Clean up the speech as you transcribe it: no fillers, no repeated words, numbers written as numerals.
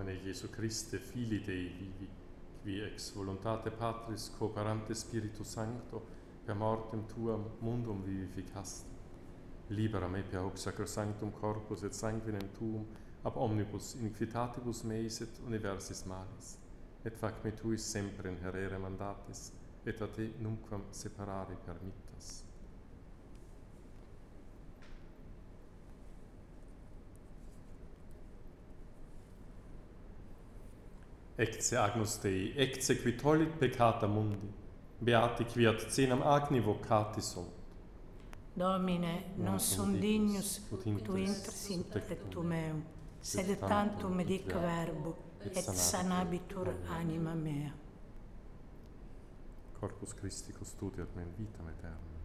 Domine Gesù Christe, Filii Dei vivi, qui ex voluntate Patris cooperante Spiritu Sancto, per mortem tuam mundum vivificaste. Libera me per hoc sacrosanctum corpus et sanguinem tuum, ab omnibus iniquitatibus meis et universis malis, et fac me tuis sempre in herere mandatis, et a te nunquam separare permittas. Ecce Agnus Dei, ecce qui tollit peccata mundi, beati qui ad cenam agni vocati sunt. Domine, non sum dignus ut intris in tectum meum, sed tantum dic verbo, et sanabitur anima mea. Corpus Christi custodiat me in vitam aeternam.